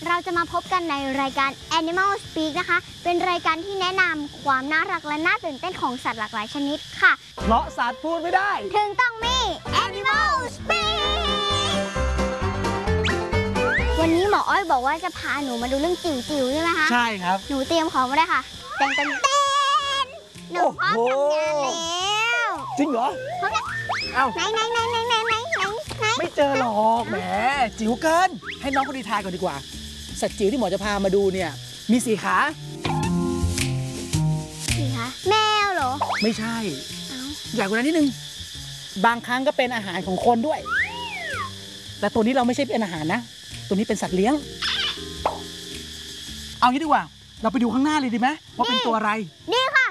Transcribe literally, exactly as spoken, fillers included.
เราจะมาพบกันในรายการ Animal Speak นะคะ เป็นรายการที่แนะนำความน่ารักและน่าตื่นเต้นของสัตว์หลากหลายชนิดค่ะเพราะสัตว์พูดไม่ได้ถึงต้องมี Animal Speak วันนี้หมออ้อยบอกว่าจะพาหนูมาดูเรื่องจิ๋วๆใช่ไหมคะใช่ครับหนูเตรียมของมาได้ค่ะเต้นเต้นเต้นหนูพร้อมทำงานแล้วจริงเหรอพร้อมแล้วเอ้าไหนไหนไหนไหนไหนไหนไหนไม่เจอหรอกแหมจิ๋วเกินให้น้องเขาดีทายก่อนดีกว่าสัตว์จิ๋วที่หมอจะพามาดูเนี่ยมีสี่ขาสี่คะแมวเหรอไม่ใช่เอ้าใหญ่กว่านั้นนิดนึงบางครั้งก็เป็นอาหารของคนด้วย แต่ตัวนี้เราไม่ใช่เป็นอาหารนะตัวนี้เป็นสัตว์เลี้ยง เอางี้ดีกว่า เราไปดูข้างหน้าเลยดีไหมว่าเป็นตัวอะไรดีค่ะ